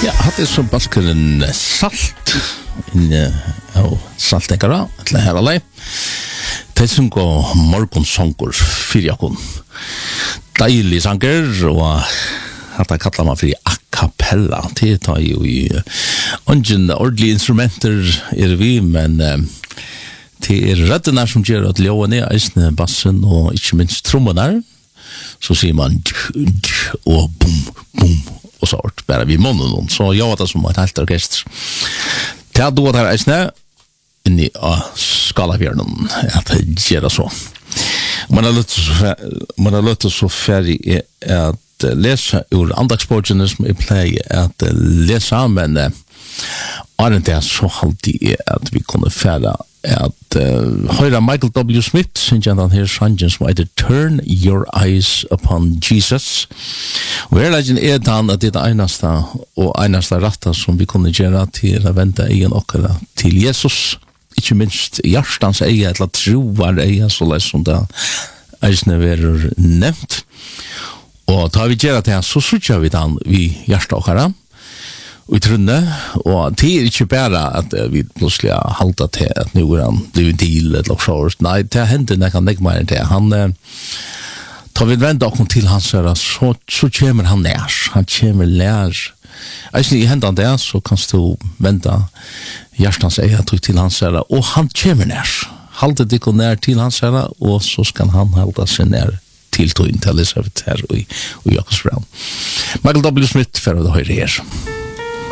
Ja, hade så baskelen salt in saltnekara till här alla. Det som går morgonsånger för jakon. Deilig sanger och att kallar man för a cappella. Det tar ju i ungen ordentliga instrumenter vi men det är rötterna som gör att låna är bassen och inte minst trummorna. Så ser man och boom boom och sånt bara vi munnen så jag det som ett helt orkester. Det då där är snä in i skalavjärnen att göra så. Man har låtit så färdig att läsa ur andaktsbordene som är play att läsa men är det så alltid att vi kunde färda att höra Michael W. Smith synger den här sången som heter Turn Your Eyes Upon Jesus. Och verkligen är det att det enaste rätta som vi kunde göra till att vända igen och till Jesus. Inte minst hjärtans ega eller troar ega så som det eisne verur nevnt. Og tar vi gjør det så sutjar vi den vi hjärtakara og i trunne, og det er ikke bare at vi plutselig halta til at nu han blivit til eller så. Nei, det hender når han legger meg enn det. Han tar vi venda okkur til hans så kommer han nær. Han kommer nær. Eisne i hendan det så kan du venda hjärtans ega til hans og han kommer nær. Halta det nær til hans og så skal han halta seg nær til tog til Elisabeth her og Jakobs Brown. Michael W. Smith for å høre her.